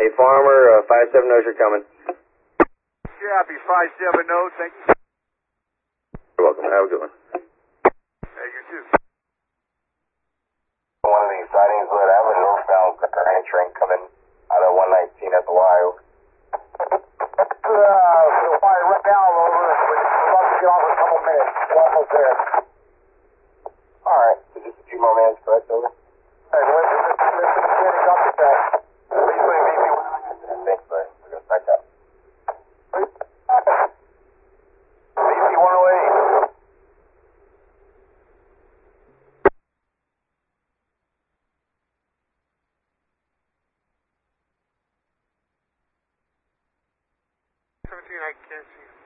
Farmer, 57 knows you're coming. Copy, 57 knows, thank you. You're welcome. Have a good one. Hey, you too. One of these sightings would have a northbound current train coming out of 119 at the Wild. Right now, over. We're about to get off in a couple minutes. We're almost there. Alright, so just a few more minutes, correct, over? Hey, let's get up to that. Please put BP 100. Thanks, bud. We're going to start that. BP 108. I can't see.